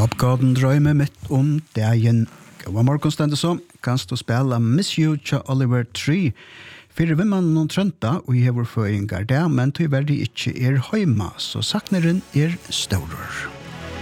Oppgaven drømmer mitt dagen. God morgen, stendet så. Kanst du spela Miss You til Oliver Tree. Fyrir vimman noen trønta, og jeg har føringar der, men tyverdig ikke høyma, så sakneren større.